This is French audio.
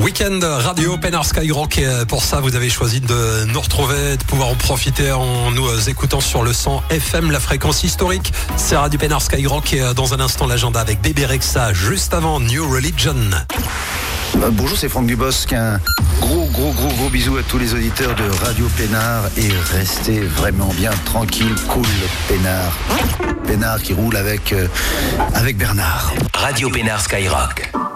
Week-end radio Pénard Skyrock, et pour ça vous avez choisi de nous retrouver, de pouvoir en profiter en nous écoutant sur le 100 FM, la fréquence historique. C'est Radio Pénard Skyrock, et dans un instant l'agenda avec Bébé Rexha, juste avant New Religion. Bonjour, c'est Franck Dubosc. Un gros bisou à tous les auditeurs de Radio Pénard, et restez vraiment bien tranquille, cool. Pénard qui roule avec Bernard. Radio Pénard Skyrock.